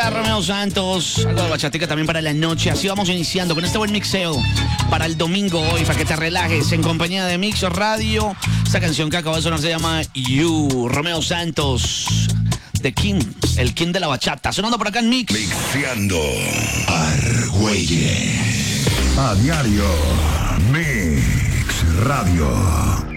bachata de Romeo Santos, algo de bachatica también para la noche. Así vamos iniciando con este buen mixeo para el domingo hoy, para que te relajes en compañía de Mix Radio. Esta canción que acaba de sonar se llama You, Romeo Santos, The King, el King de la bachata. Sonando por acá en Mix. Mixeando Argüelles. A diario, Mix Radio.